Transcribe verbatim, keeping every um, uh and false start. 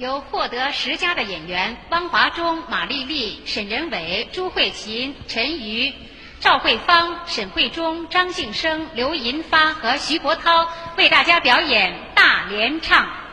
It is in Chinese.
由获得十佳的演员汪华中、马丽丽、沈仁伟、朱慧琴、陈瑜、赵慧芳、沈慧中、张晋生、刘银发和徐国涛为大家表演大联唱。